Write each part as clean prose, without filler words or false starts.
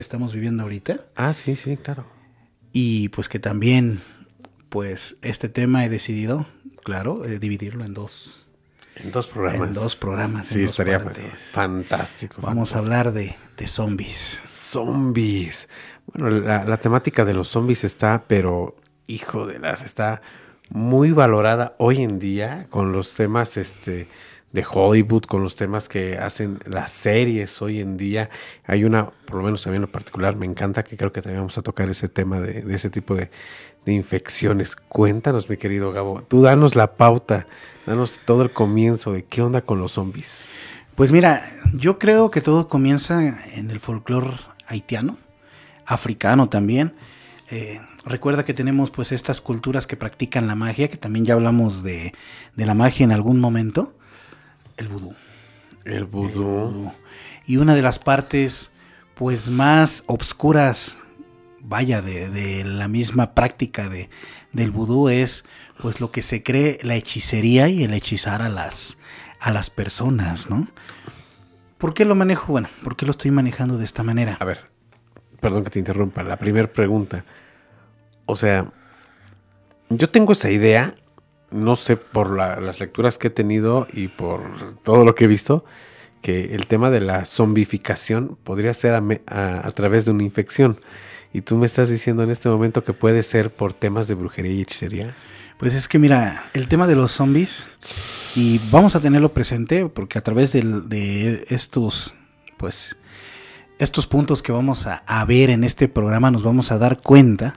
estamos viviendo ahorita. Ah, sí, sí, claro. Y pues que también, pues este tema he decidido, claro, dividirlo en dos. En dos programas. En dos programas, sí, en dos estaría partes. fantástico. Vamos a hablar de zombies. Zombies. Bueno, la temática de los zombies está, pero hijo de las, está muy valorada hoy en día con los temas de Hollywood, con los temas que hacen las series hoy en día. Hay una, por lo menos a mí en lo particular, me encanta, que creo que también vamos a tocar ese tema de ese tipo de infecciones. Cuéntanos, mi querido Gabo, tú danos la pauta, danos todo el comienzo de qué onda con los zombies. Pues mira, yo creo que todo comienza en el folclore haitiano, africano también. Recuerda que tenemos pues estas culturas que practican la magia, que también ya hablamos de la magia en algún momento. El vudú. El vudú. Y una de las partes pues más obscuras, vaya, de la misma práctica del vudú es pues lo que se cree la hechicería y el hechizar a las personas, ¿no? ¿Por qué lo manejo? Bueno, ¿por qué lo estoy manejando de esta manera? A ver, perdón que te interrumpa, la primera pregunta. O sea, yo tengo esa idea, no sé, por las lecturas que he tenido y por todo lo que he visto, que el tema de la zombificación podría ser a través de una infección. Y tú me estás diciendo en este momento que puede ser por temas de brujería y hechicería. Pues es que mira, el tema de los zombies, y vamos a tenerlo presente porque a través de estos, pues, estos puntos que vamos a ver en este programa nos vamos a dar cuenta,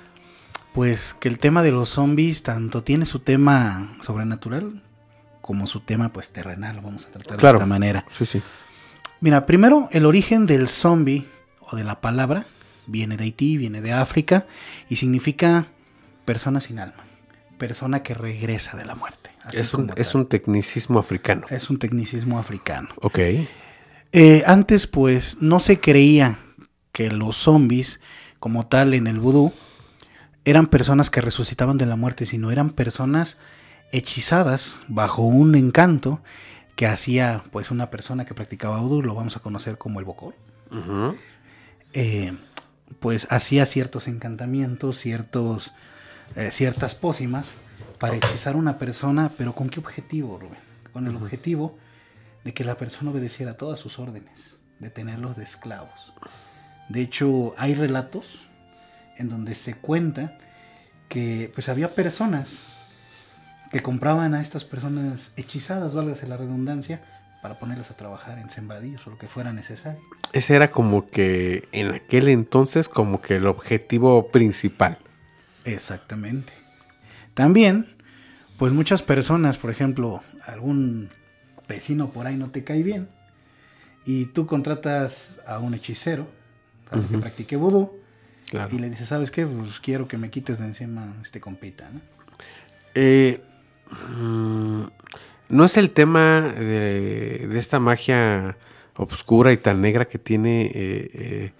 pues, que el tema de los zombies tanto tiene su tema sobrenatural como su tema, pues, terrenal, lo vamos a tratar de esta manera. Sí, sí. Mira, primero, el origen del zombie o de la palabra viene de Haití, viene de África y significa persona sin alma, persona que regresa de la muerte. Es un tecnicismo africano. Es un tecnicismo africano. Ok. Antes, pues, no se creía que los zombies, como tal en el vudú, eran personas que resucitaban de la muerte, sino eran personas hechizadas bajo un encanto que hacía, pues, una persona que practicaba vudú, lo vamos a conocer como el bokor. Uh-huh. Pues hacía ciertos encantamientos, ciertas pócimas para hechizar a una persona, pero ¿con qué objetivo, Rubén? Con el objetivo de que la persona obedeciera todas sus órdenes, de tenerlos de esclavos. De hecho, hay relatos en donde se cuenta que pues había personas que compraban a estas personas hechizadas, válgase la redundancia, para ponerlas a trabajar en sembradíos o lo que fuera necesario. Ese era como que en aquel entonces como que el objetivo principal. Exactamente. También, pues muchas personas, por ejemplo, algún vecino por ahí no te cae bien y tú contratas a un hechicero para que practique vudú, claro, y le dices, ¿sabes qué? Pues quiero que me quites de encima este compita, ¿no? No es el tema de esta magia obscura y tan negra que tiene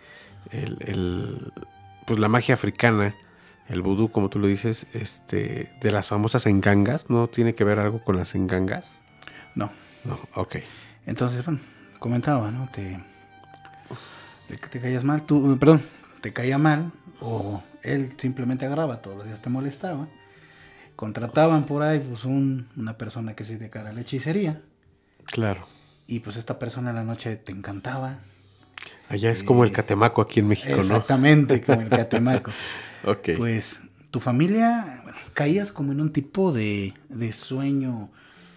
pues la magia africana, el vudú, como tú lo dices, de las famosas engangas. ¿No tiene que ver algo con las engangas? No. No, ok. Entonces, bueno, comentaba, ¿no? Te caías mal, te caía mal, o él simplemente agarraba, todos los días te molestaba. Contrataban por ahí pues una persona que se dedicara a la hechicería. Claro. Y pues esta persona en la noche te encantaba. Allá es como el catemaco aquí en México, exactamente, ¿no? Exactamente, como el catemaco. Ok. Pues tu familia, bueno, caías como en un tipo de sueño,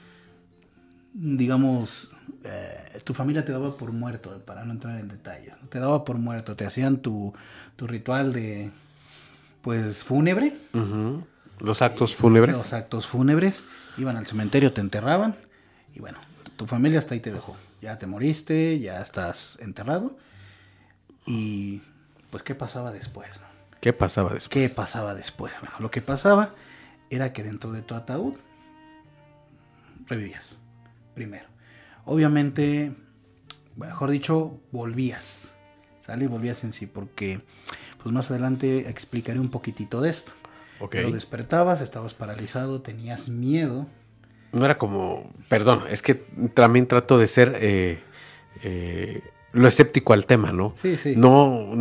digamos, tu familia te daba por muerto, para no entrar en detalles, ¿no? Te daba por muerto, te hacían tu ritual de, pues, fúnebre. Uh-huh. Los actos fúnebres. Los actos fúnebres, iban al cementerio, te enterraban y bueno, tu familia hasta ahí te dejó. Ya te moriste, ya estás enterrado. Y pues, ¿qué pasaba después, no? ¿Qué pasaba después? ¿Qué pasaba después? Bueno, lo que pasaba era que dentro de tu ataúd revivías primero. Obviamente, mejor dicho, volvías. ¿Sale? Volvías en sí, porque pues más adelante explicaré un poquitito de esto. Okay. Pero despertabas, estabas paralizado, tenías miedo. No era como, perdón, es que también trato de ser lo escéptico al tema, ¿no? Sí, sí. No,